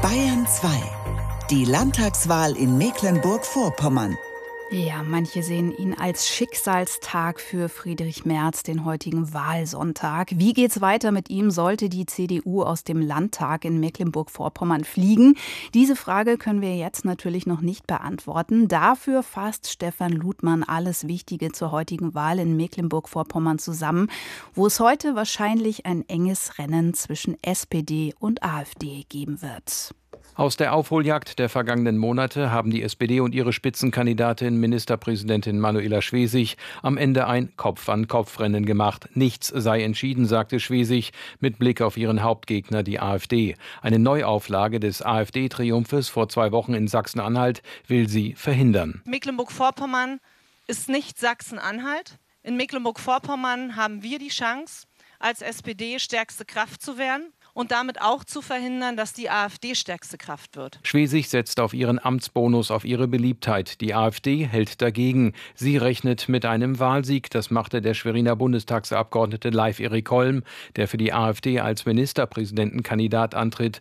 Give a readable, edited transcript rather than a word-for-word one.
Bayern 2. Die Landtagswahl in Mecklenburg-Vorpommern. Ja, manche sehen ihn als Schicksalstag für Friedrich Merz, den heutigen Wahlsonntag. Wie geht's weiter mit ihm, sollte die CDU aus dem Landtag in Mecklenburg-Vorpommern fliegen? Diese Frage können wir jetzt natürlich noch nicht beantworten. Dafür fasst Stefan Ludmann alles Wichtige zur heutigen Wahl in Mecklenburg-Vorpommern zusammen, wo es heute wahrscheinlich ein enges Rennen zwischen SPD und AfD geben wird. Aus der Aufholjagd der vergangenen Monate haben die SPD und ihre Spitzenkandidatin Ministerpräsidentin Manuela Schwesig am Ende ein Kopf-an-Kopf-Rennen gemacht. Nichts sei entschieden, sagte Schwesig mit Blick auf ihren Hauptgegner, die AfD. Eine Neuauflage des AfD-Triumphes vor 2 Wochen in Sachsen-Anhalt will sie verhindern. Mecklenburg-Vorpommern ist nicht Sachsen-Anhalt. In Mecklenburg-Vorpommern haben wir die Chance, als SPD stärkste Kraft zu werden und damit auch zu verhindern, dass die AfD stärkste Kraft wird. Schwesig setzt auf ihren Amtsbonus, auf ihre Beliebtheit. Die AfD hält dagegen. Sie rechnet mit einem Wahlsieg. Das machte der Schweriner Bundestagsabgeordnete Leif Erik Holm, der für die AfD als Ministerpräsidentenkandidat antritt,